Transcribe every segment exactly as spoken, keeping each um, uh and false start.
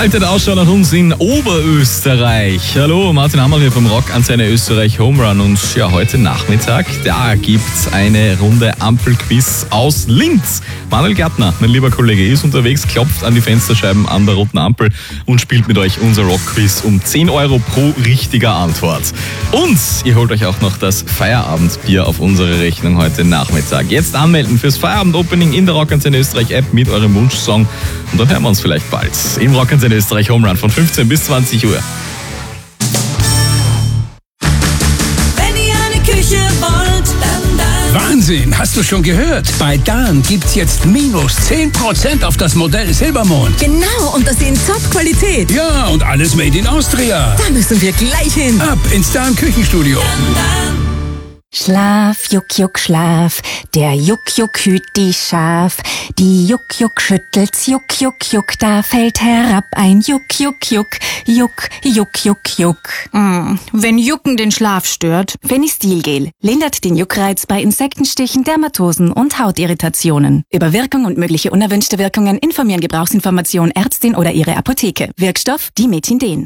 Haltet Ausschau nach uns in Oberösterreich. Hallo, Martin Hammer hier vom Rockantenne Österreich Home Run. Und ja, heute Nachmittag, da gibt's eine Runde Ampelquiz aus Linz. Manuel Gärtner, mein lieber Kollege, ist unterwegs, klopft an die Fensterscheiben an der roten Ampel und spielt mit euch unser Rockquiz um zehn Euro pro richtiger Antwort. Und ihr holt euch auch noch das Feierabendbier auf unsere Rechnung heute Nachmittag. Jetzt anmelden fürs Feierabend-Opening in der Rockantenne Österreich App mit eurem Wunschsong. Und dann hören wir uns vielleicht bald im Rockantenne Österreich Home Run von fünfzehn bis zwanzig Uhr. Wenn ihr eine Küche wollt, dann dann. Wahnsinn, hast du schon gehört? Bei Dan gibt's jetzt minus zehn Prozent auf das Modell Silbermond. Genau, und das in Top-Qualität. Ja, und alles made in Austria. Da müssen wir gleich hin. Ab ins Dan Küchenstudio. Schlaf, Juck, Juck, Schlaf, der Juck, Juck hüt die Schaf. Die Juck, Juck schüttelt's, Juck, Juck, Juck, da fällt herab ein Juck, Juck, Juck, Juck, Juck, Juck, Juck. Mm, wenn Jucken den Schlaf stört. Fenistilgel lindert den Juckreiz bei Insektenstichen, Dermatosen und Hautirritationen. Über Wirkung und mögliche unerwünschte Wirkungen informieren Gebrauchsinformation Ärztin oder ihre Apotheke. Wirkstoff Dimethinden.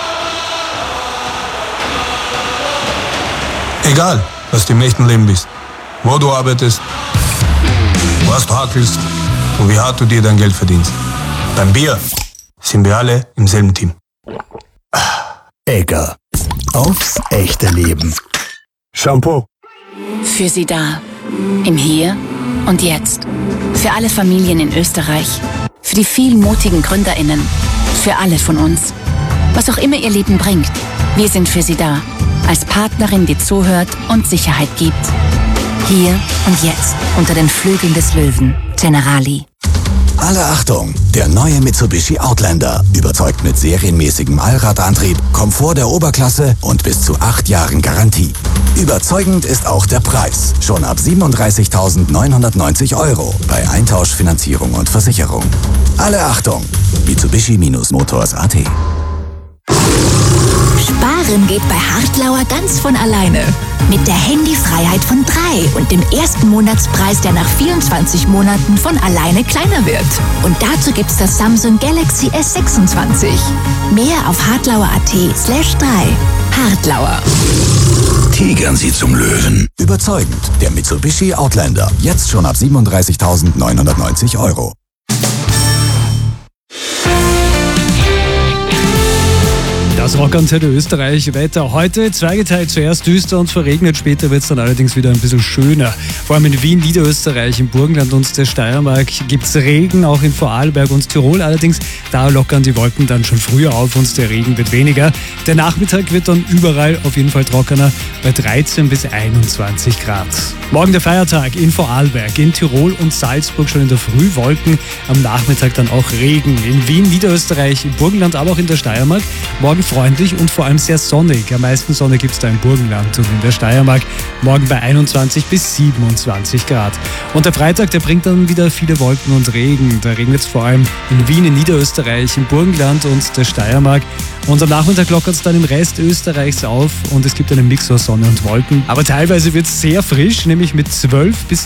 Egal, was du im echten Leben bist, wo du arbeitest, was du hakelst und wie hart du dir dein Geld verdienst. Beim Bier sind wir alle im selben Team. Egger. Aufs echte Leben. Shampoo. Für Sie da. Im Hier und Jetzt. Für alle Familien in Österreich. Für die vielen mutigen GründerInnen. Für alle von uns. Was auch immer Ihr Leben bringt. Wir sind für Sie da. Als Partnerin, die zuhört und Sicherheit gibt. Hier und jetzt, unter den Flügeln des Löwen. Generali. Alle Achtung! Der neue Mitsubishi Outlander überzeugt mit serienmäßigem Allradantrieb, Komfort der Oberklasse und bis zu acht Jahren Garantie. Überzeugend ist auch der Preis. Schon ab siebenunddreißigtausendneunhundertneunzig Euro bei Eintausch, Finanzierung und Versicherung. Alle Achtung! Mitsubishi-Motors Punkt A T. Sparen geht bei Hartlauer ganz von alleine. Mit der Handyfreiheit von drei und dem ersten Monatspreis, der nach vierundzwanzig Monaten von alleine kleiner wird. Und dazu gibt's das Samsung Galaxy S sechsundzwanzig. Mehr auf hartlauer Punkt A T slash drei. Hartlauer. Tigern Sie zum Löwen. Überzeugend. Der Mitsubishi Outlander. Jetzt schon ab siebenunddreißigtausendneunhundertneunzig Euro. Das Rockantenne Österreich Wetter heute zweigeteilt, zuerst düster und verregnet, später wird es dann allerdings wieder ein bisschen schöner. Vor allem in Wien, Niederösterreich, im Burgenland und der Steiermark gibt es Regen, auch in Vorarlberg und Tirol allerdings. Da lockern die Wolken dann schon früher auf und der Regen wird weniger. Der Nachmittag wird dann überall auf jeden Fall trockener bei dreizehn bis einundzwanzig Grad. Morgen der Feiertag in Vorarlberg, in Tirol und Salzburg schon in der Früh Wolken, am Nachmittag dann auch Regen. In Wien, Niederösterreich, im Burgenland, aber auch in der Steiermark. Morgen freundlich und vor allem sehr sonnig. Am meisten Sonne gibt es da im Burgenland und in der Steiermark. Morgen bei einundzwanzig bis siebenundzwanzig Grad. Und der Freitag, der bringt dann wieder viele Wolken und Regen. Da regnet es vor allem in Wien, in Niederösterreich, im Burgenland und der Steiermark. Und am Nachmittag lockert es dann im Rest Österreichs auf und es gibt einen Mix aus Sonne und Wolken. Aber teilweise wird es sehr frisch, nämlich mit zwölf bis